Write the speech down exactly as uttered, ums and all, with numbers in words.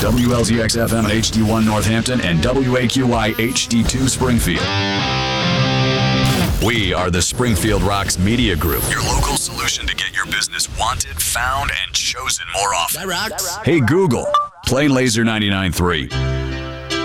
W L Z X F M H D one Northampton and W A Q Y H D two Springfield. We are the Springfield Rocks Media Group, your local solution to get your business wanted, found, and chosen more often. That rocks. Hey, Google, play Laser ninety-nine point three.